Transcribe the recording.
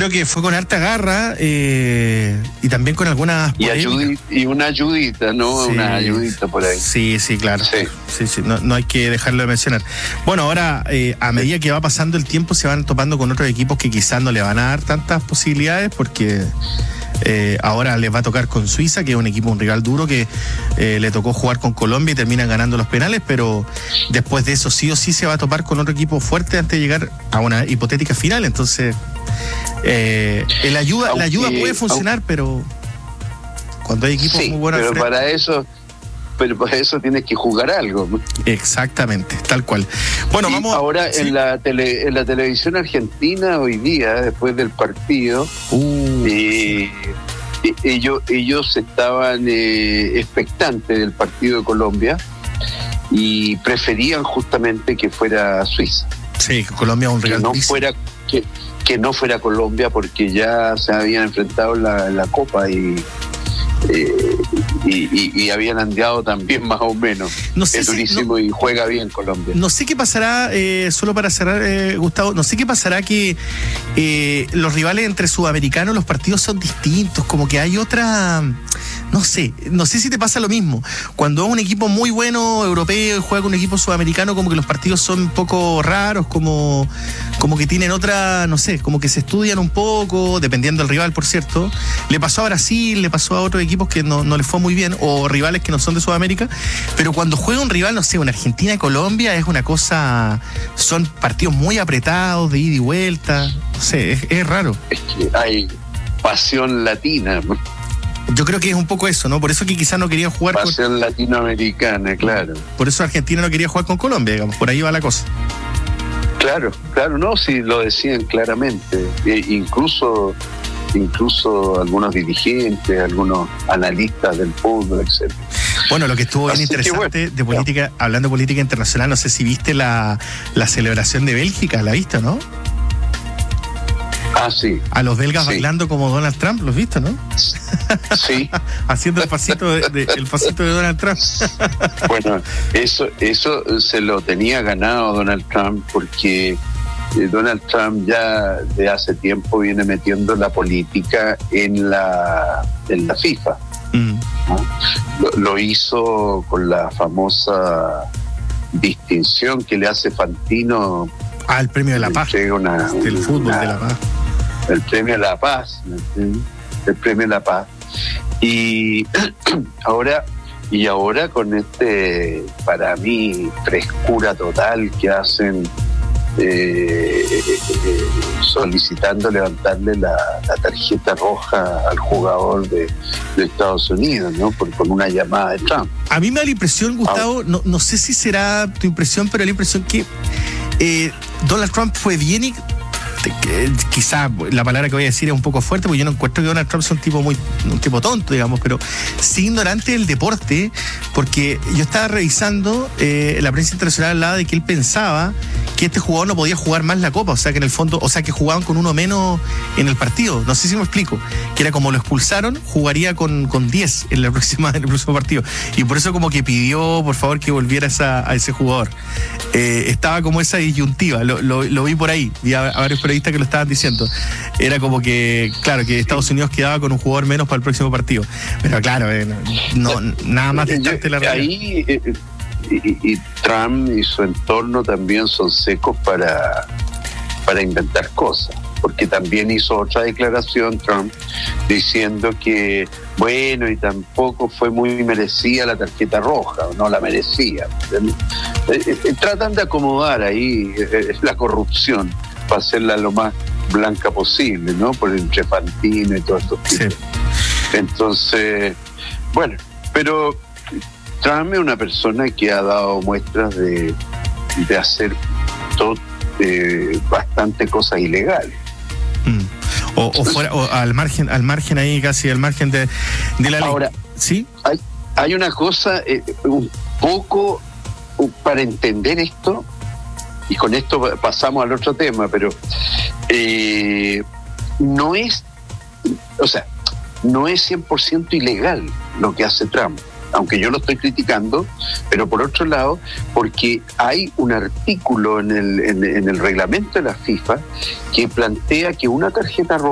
creo que fue con harta garra y también con algunas y una ayudita, ¿no? Sí, una ayudita por ahí. Sí, claro. Sí. No hay que dejarlo de mencionar. Bueno, ahora, a medida que va pasando el tiempo, se van topando con otros equipos que quizás no le van a dar tantas posibilidades, porque ahora les va a tocar con Suiza, que es un rival duro, que le tocó jugar con Colombia y terminan ganando los penales, pero después de eso sí o sí se va a topar con otro equipo fuerte antes de llegar a una hipotética final. Entonces, la ayuda puede funcionar, pero cuando hay equipos muy buenos pero para eso tienes que jugar algo. Exactamente, tal cual. Bueno, vamos ahora ¿sí? en la televisión argentina hoy día, después del partido, ellos estaban expectantes del partido de Colombia y preferían justamente que fuera Suiza. Sí, Colombia es un rival que no fuera Colombia, porque ya se habían enfrentado en la Copa y habían andeado también más o menos. No sé es durísimo y juega bien Colombia. No sé qué pasará, solo para cerrar, Gustavo, no sé qué pasará que los rivales entre sudamericanos, los partidos son distintos, como que hay otra... No sé si te pasa lo mismo. Cuando es un equipo muy bueno europeo y juega con un equipo sudamericano, como que los partidos son un poco raros, como que tienen otra, no sé, como que se estudian un poco, dependiendo del rival, por cierto. Le pasó a Brasil, le pasó a otros equipos que no les fue muy bien, o rivales que no son de Sudamérica, pero cuando juega un rival, no sé, una Argentina-Colombia, es una cosa, son partidos muy apretados, de ida y vuelta, no sé, es raro. Es que hay pasión latina, ¿no? Yo creo que es un poco eso, ¿no? Por eso que quizás no querían jugar pasión latinoamericana, claro. Por eso Argentina no quería jugar con Colombia, digamos, por ahí va la cosa. Claro, no, sí lo decían claramente. Incluso algunos dirigentes, algunos analistas del fútbol, etc. Bueno, lo que estuvo bien interesante de política, hablando de política internacional, no sé si viste la celebración de Bélgica, ¿la viste, no? Ah, sí. A los belgas bailando como Donald Trump, ¿los viste, no? Sí. Haciendo el pasito de Donald Trump. Bueno, eso se lo tenía ganado Donald Trump, porque Donald Trump ya de hace tiempo viene metiendo la política en la FIFA. ¿No? Lo hizo con la famosa distinción que le hace Fantino. El premio de la paz. Del fútbol de la paz. El premio de la paz. El premio de la paz. Y ahora con para mí, frescura total que hacen, solicitando levantarle la tarjeta roja al jugador de Estados Unidos, ¿no? Con una llamada de Trump. A mí me da la impresión, Gustavo, no sé si será tu impresión, pero la impresión que Donald Trump fue bien y quizá la palabra que voy a decir es un poco fuerte, porque yo no encuentro que Donald Trump sea un tipo tonto, digamos, pero sí ignorante del deporte, porque yo estaba revisando, la prensa internacional hablaba de que él pensaba que este jugador no podía jugar más la Copa, o sea que en el fondo, que jugaban con uno menos en el partido, no sé si me explico, que era como lo expulsaron, jugaría con 10 en el próximo partido, y por eso como que pidió por favor que volviera a ese jugador. Estaba como esa disyuntiva, lo vi por ahí, vi a varios periodistas que lo estaban diciendo. Era como que, claro, que Estados Unidos quedaba con un jugador menos para el próximo partido. Pero claro, nada más distante la realidad. Ahí y Trump y su entorno también son secos para inventar cosas, porque también hizo otra declaración Trump diciendo que bueno, y tampoco fue muy merecida la tarjeta roja, no la merecía. Tratan de acomodar ahí la corrupción para hacerla lo más blanca posible, ¿no? Por entre Fantino y todos estos tipos. Sí. Entonces, bueno, pero Trump es una persona que ha dado muestras de hacer bastante cosas ilegales. O al margen ahí, casi al margen de la ley. Ahora, ¿sí? Hay una cosa un poco para entender esto, y con esto pasamos al otro tema, pero no es 100% ilegal lo que hace Trump, aunque yo lo estoy criticando, pero por otro lado, porque hay un artículo en el reglamento de la FIFA que plantea que una tarjeta roja